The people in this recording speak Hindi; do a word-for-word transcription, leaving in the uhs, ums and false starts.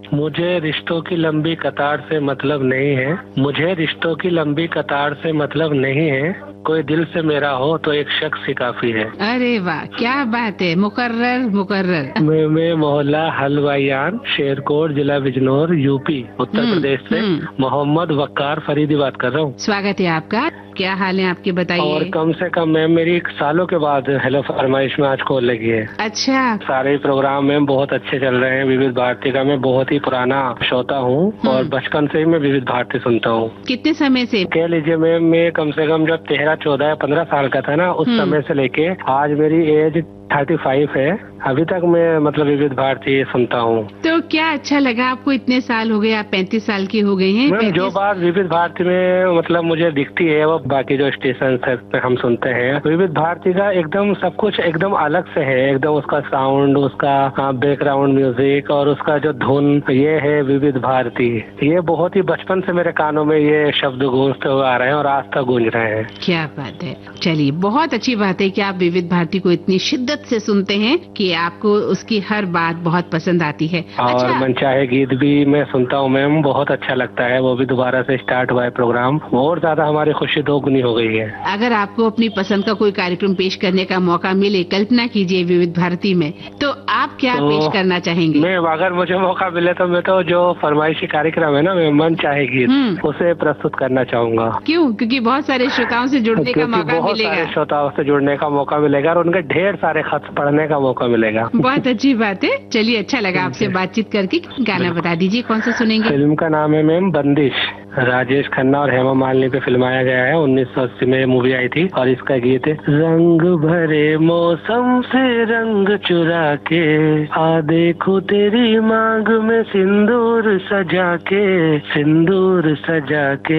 मुझे रिश्तों की लंबी कतार से मतलब नहीं है। मुझे रिश्तों की लंबी कतार से मतलब नहीं है। कोई दिल से मेरा हो तो एक शख्स ही काफी है। अरे वाह, क्या बात है। मुकर्रर मुकर्रर। मैं मैं मोहल्ला हलवायान, शेरकोट, जिला बिजनौर, यूपी, उत्तर हम्म प्रदेश से हम्म मोहम्मद वक्कार फरीदी बात कर रहा हूँ। स्वागत है आपका। क्या हाल है आपके, और बताइए। कम से कम मैम मेरी एक सालों के बाद हेलो फरमाइश में आज कॉल लगी है। अच्छा। सारे प्रोग्राम में बहुत अच्छे चल रहे हैं। विविध भारती का मैं बहुत ही पुराना श्रोता हूँ और हम्म। बचपन से ही मैं विविध भारती सुनता हूँ। कितने समय से? कह लीजिए मैम, मैं कम से कम जब तेरह चौदह या पंद्रह साल का था ना, उस हम्म। समय से लेके आज मेरी एज थर्टी फाइव है, अभी तक मैं मतलब विविध भारती सुनता हूँ। तो क्या अच्छा लगा आपको? इतने साल हो गए, आप पैंतीस साल के हो गए हैं। मैम जो पैंतीस। बात विविध भारती में मतलब मुझे दिखती है वो बाकी जो स्टेशन पे हम सुनते हैं, विविध भारती का एकदम सब कुछ एकदम अलग से है। एकदम उसका साउंड, उसका बैकग्राउंड म्यूजिक और उसका जो धुन, ये है विविध भारती। ये बहुत ही बचपन से मेरे कानों में ये शब्द गूंजते हुए आ रहे हैं और आज तक गूंज रहे हैं। क्या बात है। चलिए, बहुत अच्छी बात है कि आप विविध भारती को इतनी शिद्दत से सुनते हैं कि आपको उसकी हर बात बहुत पसंद आती है। और अच्छा। मनचाहे गीत भी मैं सुनता हूँ मैम, बहुत अच्छा लगता है। वो भी दोबारा से स्टार्ट हुआ है प्रोग्राम, और ज्यादा हमारी खुशी दोगुनी हो गई है। अगर आपको अपनी पसंद का कोई कार्यक्रम पेश करने का मौका मिले, कल्पना कीजिए विविध भारती में, तो आप क्या तो पेश करना चाहेंगे? मैं अगर मुझे मौका मिले तो मैं तो जो फरमाइशी कार्यक्रम है ना, मैं मन चाहे गीत, हम्म। उसे प्रस्तुत करना चाहूंगा। क्यों? क्योंकि बहुत सारे श्रोताओं से जुड़ने का क्योंकि मौका बहुत मिलेगा। सारे श्रोताओं से जुड़ने का मौका मिलेगा और उनके ढेर सारे खत पढ़ने का मौका मिलेगा। बहुत अच्छी बात है। चलिए, अच्छा लगा आपसे बातचीत करके। गाना बता दीजिए, कौन सा सुनेंगे? फिल्म का नाम है मैम बंदिश। राजेश खन्ना और हेमा मालिनी पे फिल्माया गया है। उन्नीस सौ अस्सी में मूवी आई थी और इसका गीत है, रंग भरे मौसम से रंग चुरा के आ देखो तेरी मांग में सिंदूर सजा के, सिंदूर सजा के।